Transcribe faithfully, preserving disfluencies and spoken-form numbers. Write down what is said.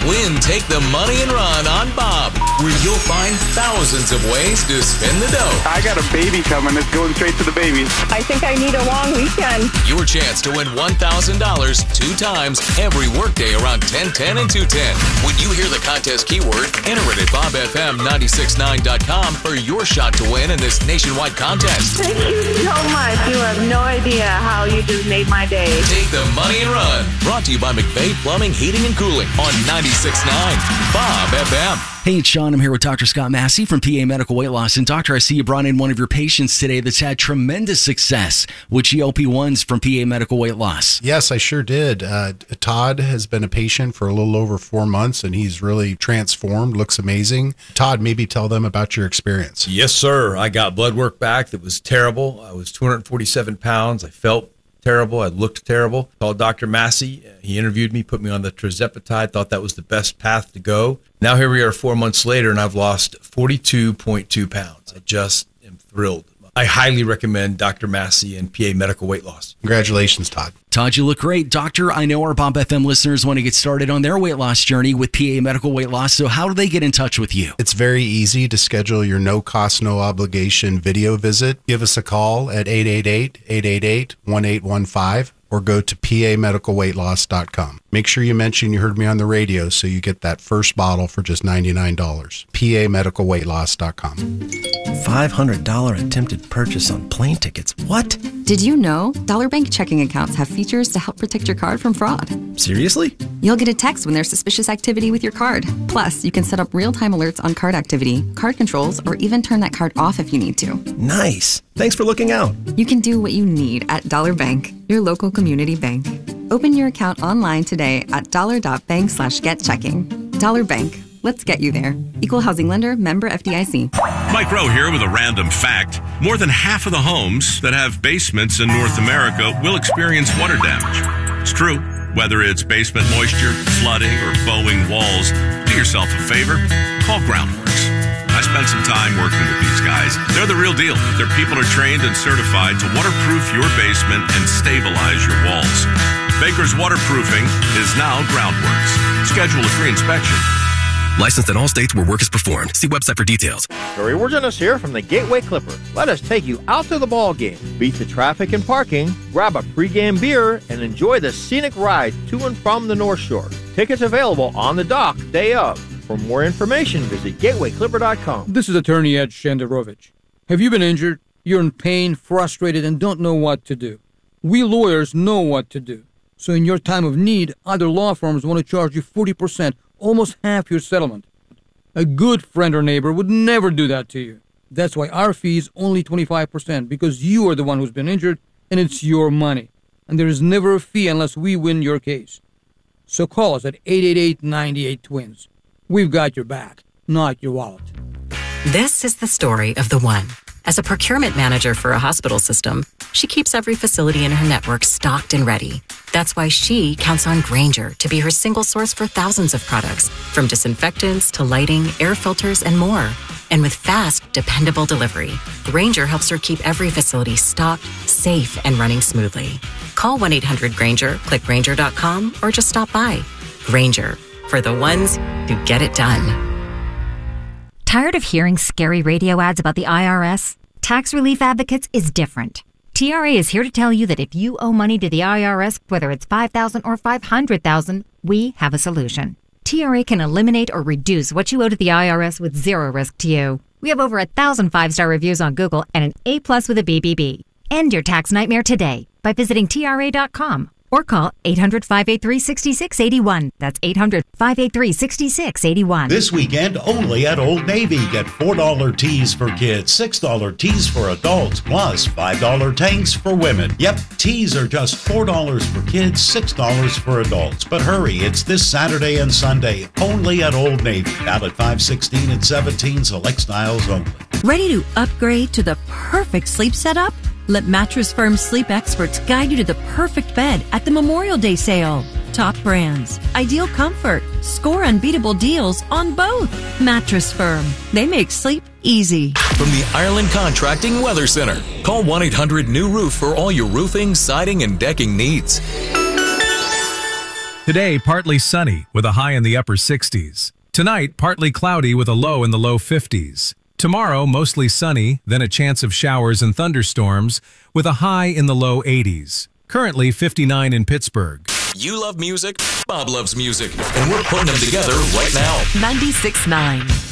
Win Take the Money and Run on Bob, where you'll find thousands of ways to spin the dough. I got a baby coming. It's going straight to the baby. I think I need a long weekend. Your chance to win one thousand dollars two times every workday around ten ten and two ten. When you hear the contest keyword, enter it at bob f m nine six nine dot com for your shot to win in this nationwide contest. Thank you so much. You have no idea how you just made my day. Take the money and run. Brought to you by McVeigh Plumbing, Heating, and Cooling on ninety-six point nine Bob F M. Hey, it's Sean. I'm here with Doctor Scott Massey from P A Medical Weight Loss. And Doctor, I see you brought in one of your patients today that's had tremendous success with G L P ones from P A Medical Weight Loss. Yes, I sure did. Uh, Todd has been a patient for a little over four months, and he's really transformed, looks amazing. Todd, maybe tell them about your experience. Yes, sir. I got blood work back that was terrible. I was two hundred forty-seven pounds. I felt terrible. I looked terrible. Called Doctor Massey. He interviewed me, put me on the tirzepatide, thought that was the best path to go. Now here we are four months later, and I've lost forty-two point two pounds. I just am thrilled. I highly recommend Doctor Massey and P A Medical Weight Loss. Congratulations, Todd. Todd, you look great. Doctor, I know our Bob F M listeners want to get started on their weight loss journey with P A Medical Weight Loss, so how do they get in touch with you? It's very easy to schedule your no-cost, no-obligation video visit. Give us a call at eight eight eight, eight eight eight, one eight one five or go to p a medical weight loss dot com. Make sure you mention you heard me on the radio so you get that first bottle for just ninety-nine dollars. p a medical weight loss dot com. five hundred dollars attempted purchase on plane tickets. What? Did you know Dollar Bank checking accounts have features to help protect your card from fraud? Seriously? You'll get a text when there's suspicious activity with your card. Plus, you can set up real-time alerts on card activity, card controls, or even turn that card off if you need to. Nice. Thanks for looking out. You can do what you need at Dollar Bank, your local community bank. Open your account online today at dollar.bank slash get checking. Dollar Bank. Let's get you there. Equal housing lender, member F D I C. Mike Rowe here with a random fact. More than half of the homes that have basements in North America will experience water damage. It's true. Whether it's basement moisture, flooding, or bowing walls, do yourself a favor. Call Groundworks. I spent some time working with these guys. They're the real deal. Their people are trained and certified to waterproof your basement and stabilize your walls. Baker's Waterproofing is now Groundworks. Schedule a free inspection. Licensed in all states where work is performed. See website for details. Gary Wirgenis here from the Gateway Clipper. Let us take you out to the ball game. Beat the traffic and parking, grab a pregame beer, and enjoy the scenic ride to and from the North Shore. Tickets available on the dock day of. For more information, visit gateway clipper dot com. This is Attorney Ed Shenderovich. Have you been injured? You're in pain, frustrated, and don't know what to do. We lawyers know what to do. So in your time of need, other law firms want to charge you forty percent, almost half your settlement. A good friend or neighbor would never do that to you. That's why our fee is only twenty-five percent, because you are the one who's been injured, and it's your money. And there is never a fee unless we win your case. So call us at eight eight eight, nine eight twins. We've got your back, not your wallet. This is the story of the one. As a procurement manager for a hospital system, she keeps every facility in her network stocked and ready. That's why she counts on Grainger to be her single source for thousands of products, from disinfectants to lighting, air filters, and more. And with fast, dependable delivery, Grainger helps her keep every facility stocked, safe, and running smoothly. Call one eight hundred Grainger, click Grainger dot com, or just stop by. Grainger, for the ones who get it done. Tired of hearing scary radio ads about the I R S? Tax Relief Advocates is different. T R A is here to tell you that if you owe money to the I R S, whether it's five thousand dollars or five hundred thousand dollars, we have a solution. T R A can eliminate or reduce what you owe to the I R S with zero risk to you. We have over a thousand five-star reviews on Google and an A plus with a B B B. End your tax nightmare today by visiting T R A dot com or call eight hundred, five eight three, six six eight one. That's eight hundred, five eight three, six six eight one. This weekend, only at Old Navy. Get four dollar tees for kids, six dollar tees for adults, plus five dollar tanks for women. Yep, tees are just four dollars for kids, six dollars for adults. But hurry, it's this Saturday and Sunday, only at Old Navy. Ballot five sixteen and seventeen, select styles only. Ready to upgrade to the perfect sleep setup? Let Mattress Firm sleep experts guide you to the perfect bed at the Memorial Day sale. Top brands, ideal comfort, score unbeatable deals on both. Mattress Firm, they make sleep easy. From the Ireland Contracting Weather Center, call one eight hundred new roof for all your roofing, siding, and decking needs. Today, partly sunny with a high in the upper sixties. Tonight, partly cloudy with a low in the low fifties. Tomorrow, mostly sunny, then a chance of showers and thunderstorms with a high in the low eighties. Currently fifty-nine in Pittsburgh. You love music, Bob loves music, and we're putting them together right now. ninety-six point nine